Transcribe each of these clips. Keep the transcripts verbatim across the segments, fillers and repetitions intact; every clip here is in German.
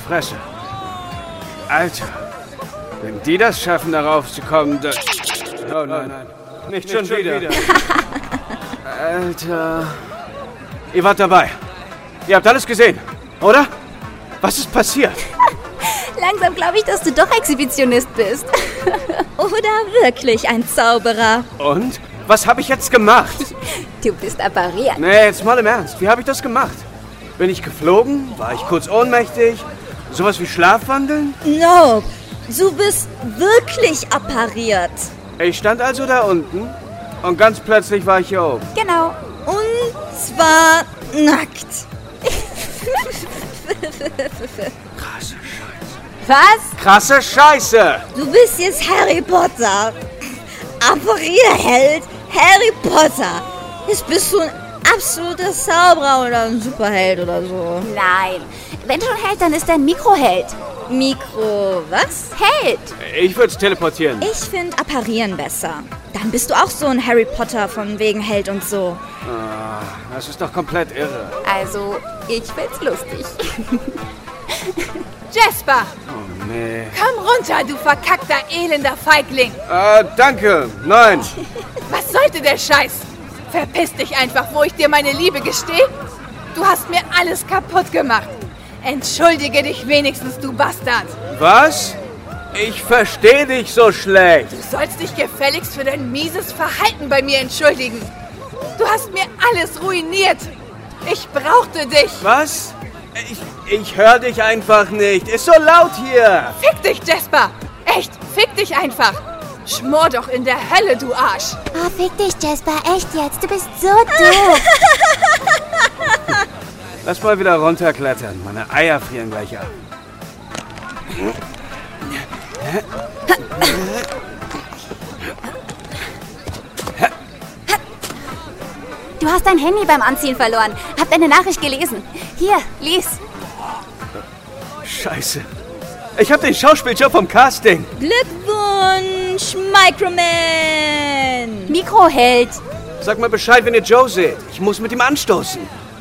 Fresse. Alter, wenn die das schaffen, darauf zu kommen, dann... Oh nein, nein. Nicht, nicht schon, schon wieder. wieder. Alter... Ihr wart dabei. Ihr habt alles gesehen, oder? Was ist passiert? Langsam glaube ich, dass du doch Exhibitionist bist. Oder wirklich ein Zauberer. Und? Was habe ich jetzt gemacht? Du bist appariert. Nee, jetzt mal im Ernst. Wie habe ich das gemacht? Bin ich geflogen? War ich kurz ohnmächtig? Sowas wie Schlafwandeln? No, du bist wirklich appariert. Ich stand also da unten und ganz plötzlich war ich hier oben. Genau. Und zwar nackt. Krasse Scheiße. Was? Krasse Scheiße! Du bist jetzt Harry Potter. Apparierheld Harry Potter. Jetzt bist du ein absoluter Zauberer oder ein Superheld oder so. Nein, wenn schon Held, dann ist er ein Mikroheld. Mikro, was? Held. Ich würde es teleportieren. Ich finde Apparieren besser. Dann bist du auch so ein Harry Potter von wegen Held und so. Ah, das ist doch komplett irre. Also, ich find's lustig. Jasper! Oh, nee. Komm runter, du verkackter, elender Feigling! Äh, danke. Nein. Was sollte der Scheiß? Verpiss dich einfach, wo ich dir meine Liebe gestehe. Du hast mir alles kaputt gemacht. Entschuldige dich wenigstens, du Bastard. Was? Ich verstehe dich so schlecht. Du sollst dich gefälligst für dein mieses Verhalten bei mir entschuldigen. Du hast mir alles ruiniert. Ich brauchte dich. Was? Ich, ich höre dich einfach nicht. Ist so laut hier. Fick dich, Jasper. Echt, fick dich einfach. Schmor doch in der Hölle, du Arsch. Oh, fick dich, Jasper. Echt jetzt. Du bist so doof. Lass mal wieder runterklettern. Meine Eier frieren gleich ab. Du hast dein Handy beim Anziehen verloren. Hab deine Nachricht gelesen. Hier, lies. Scheiße. Ich hab den Schauspieljob vom Casting. Glückwunsch, Microman! Mikroheld. Sag mal Bescheid, wenn ihr Joe seht. Ich muss mit ihm anstoßen.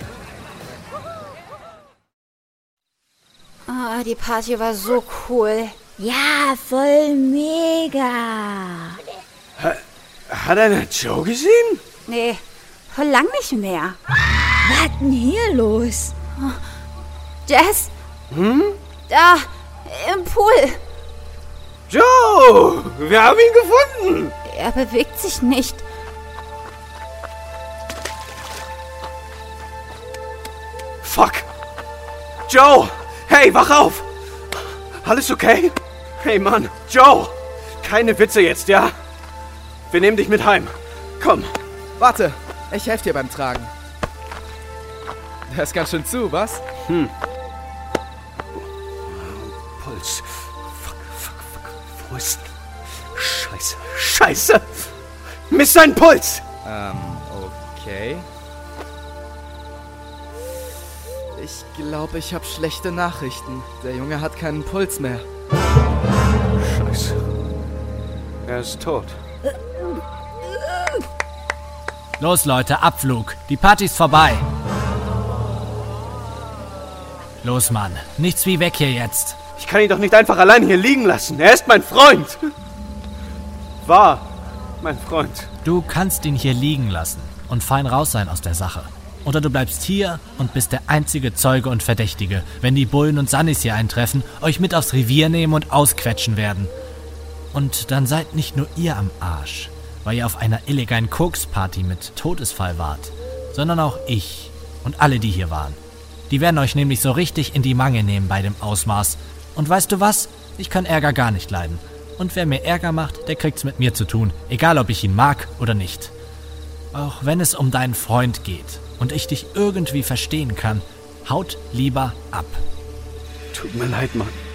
Oh, die Party war so cool. Ja, voll mega. Ha, hat einer Joe gesehen? Nee, voll lang nicht mehr. Was denn hier los? Jess? Hm? Da, im Pool. Joe! Wir haben ihn gefunden! Er bewegt sich nicht. Fuck! Joe! Hey, wach auf! Alles okay? Hey, Mann! Joe! Keine Witze jetzt, ja? Wir nehmen dich mit heim. Komm. Warte, ich helfe dir beim Tragen. Der ist ganz schön zu, was? Hm. Puls. Fuck, fuck, fuck. Wo ist... Scheiße, Scheiße! Miss seinen Puls! Ähm, okay. Ich glaube, ich habe schlechte Nachrichten. Der Junge hat keinen Puls mehr. Scheiße. Er ist tot. Los, Leute, Abflug. Die Party ist vorbei. Los, Mann. Nichts wie weg hier jetzt. Ich kann ihn doch nicht einfach allein hier liegen lassen. Er ist mein Freund. War mein Freund. Du kannst ihn hier liegen lassen und fein raus sein aus der Sache. Oder du bleibst hier und bist der einzige Zeuge und Verdächtige, wenn die Bullen und Sunnis hier eintreffen, euch mit aufs Revier nehmen und ausquetschen werden. Und dann seid nicht nur ihr am Arsch, weil ihr auf einer illegalen Koksparty mit Todesfall wart, sondern auch ich und alle, die hier waren. Die werden euch nämlich so richtig in die Mangel nehmen bei dem Ausmaß. Und weißt du was? Ich kann Ärger gar nicht leiden. Und wer mir Ärger macht, der kriegt's mit mir zu tun, egal ob ich ihn mag oder nicht. Auch wenn es um deinen Freund geht und ich dich irgendwie verstehen kann, haut lieber ab. Tut mir leid, Mann.